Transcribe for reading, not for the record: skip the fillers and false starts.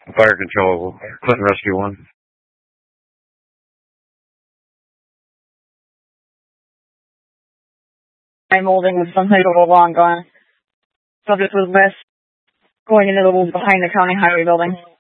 Fire control, Clinton Rescue 1. I'm molding with some height over long gone. Subject was west, going into the woods behind the county highway building.